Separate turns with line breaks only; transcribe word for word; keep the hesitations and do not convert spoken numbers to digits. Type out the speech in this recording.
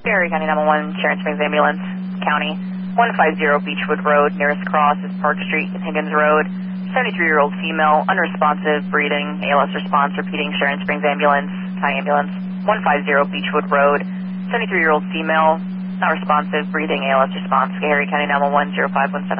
Barry County nine one one, Sharon Springs Ambulance, County, one fifty Beechwood Road, nearest cross is Park Street and Higgins Road, seventy-three-year-old female, unresponsive, breathing, A L S response, repeating Sharon Springs Ambulance, County Ambulance, one fifty Beechwood Road, seventy-three-year-old female, not responsive, breathing, A L S response, Gary County nine one one, zero five one seven.